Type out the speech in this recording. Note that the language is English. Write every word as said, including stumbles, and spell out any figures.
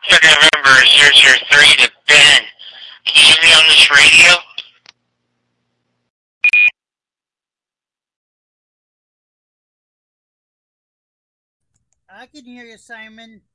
November zero zero three to Ben. Can you hear me on this radio? I can hear you, Simon.